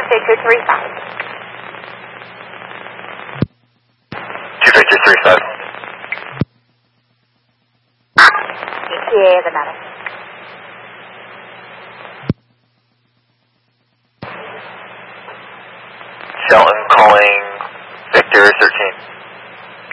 Victor 35. 2 Victor 35. ETA the matter. Shelton calling